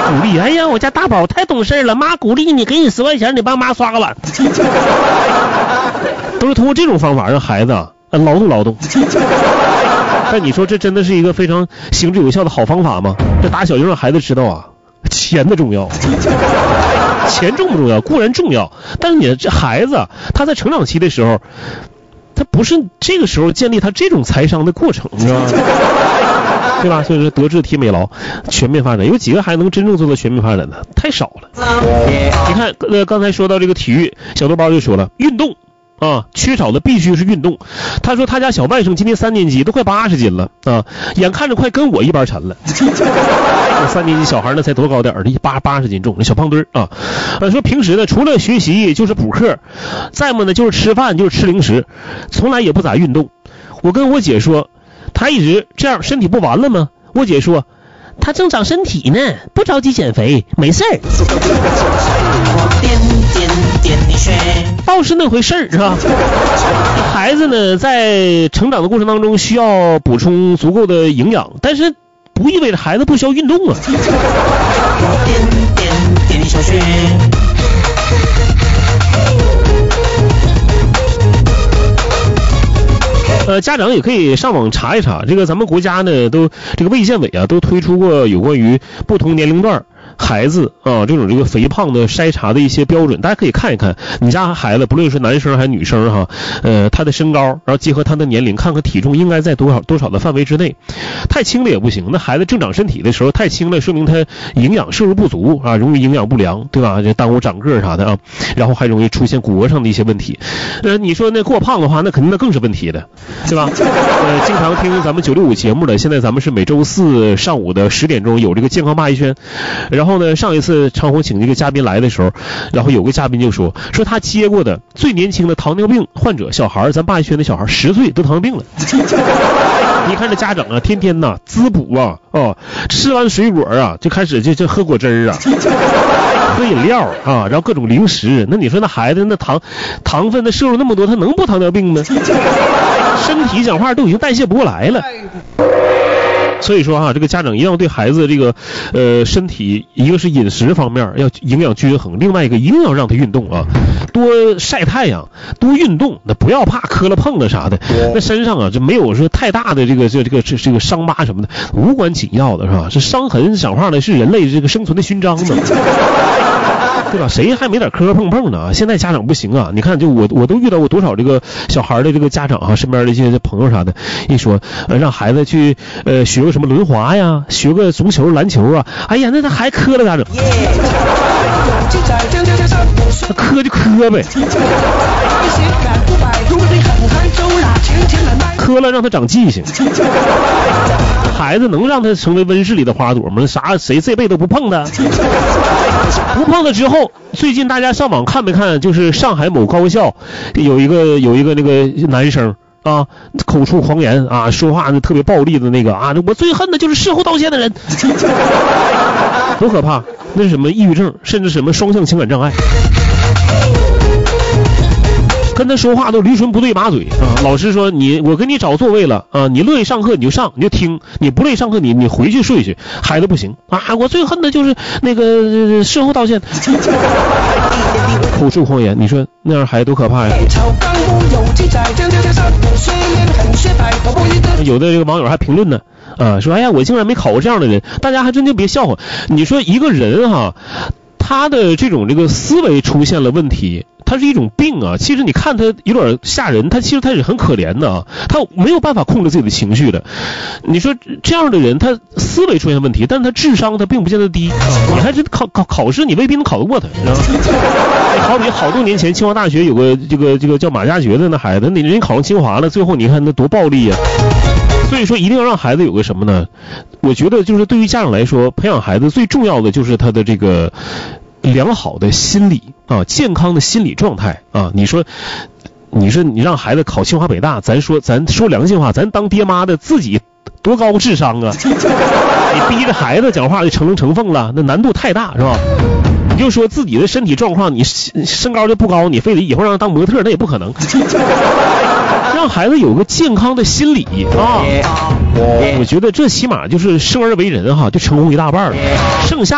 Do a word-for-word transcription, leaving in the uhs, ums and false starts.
鼓励，哎呀，我家大宝太懂事了，妈鼓励你，给你十块钱，你帮妈刷个碗，都是通过这种方法让孩子啊劳动劳动。但你说这真的是一个非常行之有效的好方法吗？这打小就让孩子知道啊，钱的重要。钱重不重要？固然重要，但是你这孩子他在成长期的时候，他不是这个时候建立他这种财商的过程，你知道吗？对吧？所以说德智体美劳全面发展，有几个还能真正做到全面发展的？太少了。你看，呃，刚才说到这个体育，小豆包就说了，运动啊，缺少的必须是运动。他说他家小外甥今年三年级，都快八十斤了啊，眼看着快跟我一般沉了。三年级小孩呢才多高点儿的，八八十斤重，那小胖墩儿啊。呃，说平时呢除了学习就是补课，再么呢就是吃饭就是吃零食，从来也不咋运动。我跟我姐说，他一直这样身体不完了吗？我姐说，他正长身体呢，不着急减肥，没事儿。倒是那回事儿，是吧？孩子呢在成长的过程当中需要补充足够的营养，但是不意味着孩子不需要运动啊。呃，家长也可以上网查一查，这个咱们国家呢都这个卫健委啊都推出过有关于不同年龄段孩子啊这种这个肥胖的筛查的一些标准，大家可以看一看你家孩子不论是男生还是女生哈，呃他的身高，然后结合他的年龄，看看体重应该在多少多少的范围之内。太轻了也不行，那孩子正长身体的时候太轻了，说明他营养摄入不足啊，容易营养不良，对吧？这耽误长个啥的啊，然后还容易出现骨骼上的一些问题。呃，你说那过胖的话，那肯定那更是问题的，对吧？呃，经常听咱们九六五节目的，现在咱们是每周四上午的十点钟有这个健康骂一圈，然后。然后呢，上一次长虹请这个嘉宾来的时候，然后有个嘉宾就说说他接过的最年轻的糖尿病患者小孩，咱霸一圈的小孩十岁得糖尿病了。你看这家长啊，天天呐滋补啊，哦，吃完水果啊就开始就就喝果汁儿啊，喝饮料啊，然后各种零食。那你说那孩子那糖糖分的摄入那么多，他能不糖尿病吗？身体讲话都已经代谢不过来了。所以说哈、啊，这个家长一定要对孩子这个呃身体，一个是饮食方面要营养均衡，另外一个一定要让他运动啊，多晒太阳，多运动，那不要怕磕了碰了啥的，那身上啊这没有说太大的这个这这个这这个伤疤什么的，无关紧要的是吧？这伤痕讲话呢是人类这个生存的勋章呢。对吧？谁还没点磕磕碰碰呢？现在家长不行啊！你看，就我我都遇到过多少这个小孩的这个家长啊，身边的一些朋友啥的，一说呃让孩子去呃学个什么轮滑呀，学个足球、篮球啊，哎呀，那他还磕了咋整？那磕就磕呗，磕了让他长记性。孩子能让他成为温室里的花朵吗？啥谁这辈子都不碰的，不碰了之后，最近大家上网看没看？就是上海某高校有一个有一个那个男生啊，口出狂言啊，说话呢特别暴力的那个啊，我最恨的就是事后道歉的人，多可怕！那是什么抑郁症，甚至什么双向情感障碍。跟他说话都驴唇不对马嘴啊！老师说你我给你找座位了啊，你乐意上课你就上，你就听；你不乐意上课你你回去睡去。孩子不行啊！我最恨的就是那个、呃、事后道歉，口出狂言，你说那样孩子多可怕呀！有的这个网友还评论呢啊，说哎呀我竟然没考过这样的人，大家还真就别笑话。你说一个人哈，他的这种这个思维出现了问题。他是一种病啊，其实你看他有点吓人，他其实他是很可怜的啊，他没有办法控制自己的情绪的。你说这样的人，他思维出现问题，但是他智商他并不见得低，你还是考考考试，你未必能考得过他，知道吗？好比好多年前清华大学有个这个这个叫马加爵的那孩子，那人考上清华了，最后你看那多暴力啊！所以说一定要让孩子有个什么呢？我觉得就是对于家长来说，培养孩子最重要的就是他的这个良好的心理啊，健康的心理状态啊。你说你说你让孩子考清华北大，咱说咱说良心话，咱当爹妈的自己多高智商啊，你逼着孩子讲话就成龙成凤了，那难度太大是吧？你就说自己的身体状况，你身高就不高，你非得以后让他当模特，那也不可能。让孩子有个健康的心理啊，我觉得这起码就是生而为人哈，就成功一大半了。剩下